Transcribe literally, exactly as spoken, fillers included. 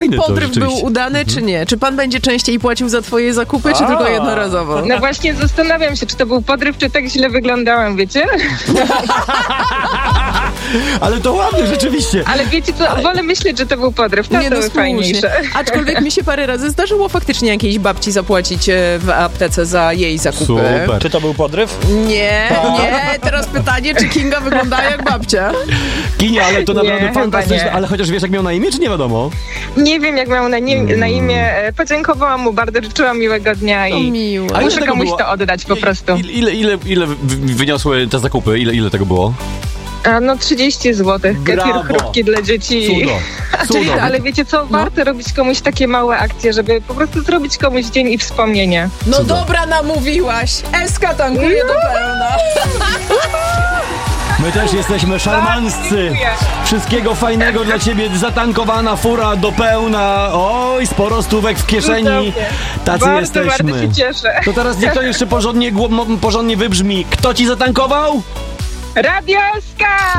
fajne to, podryw był udany, czy nie? Czy pan będzie częściej płacił za twoje zakupy, czy A. tylko jednorazowo? No właśnie zastanawiam się, czy to był podryw, czy tak źle wyglądałam, wiecie? Ale to ładne, rzeczywiście. Ale wiecie co, Ale- wolę myśleć, że to był podryw, to Nie, no były słusznie. fajniejsze. Aczkolwiek mi się parę razy zdarzyło faktycznie jakiejś babci zapłacić e, w aptece za jej zakupy. Super. Czy to był podryw? Nie, nie. Teraz pytanie, czy Kinga wygląda jak babcia? Kinia, ale to Nie, naprawdę chyba fantastyczne. nie. Ale chociaż wiesz, jak miał na imię, czy nie wiadomo? Nie wiem, jak miał na, nie, na imię, e, podziękowałam mu bardzo, życzyłam miłego dnia To i miłe. A ile muszę tego komuś było? to oddać po prostu. Ile, ile, ile, ile wy- wyniosły te zakupy? Ile, ile tego było? A no trzydzieści złotych, kefir Brawo. chrupki dla dzieci. Cudo. Cudo. Ale wiecie co, No. warto robić komuś takie małe akcje, żeby po prostu zrobić komuś dzień i wspomnienie. No Cudo. dobra, namówiłaś. Eska tankuje do pełna. My też jesteśmy szarmanccy. Dziękuję. Wszystkiego fajnego dla ciebie. Zatankowana fura do pełna. Oj, sporo stówek w kieszeni. Cudownie. Tacy bardzo, jesteśmy. bardzo się cieszę. To teraz niech to jeszcze porządnie, gło- porządnie wybrzmi. Kto ci zatankował? Radioska!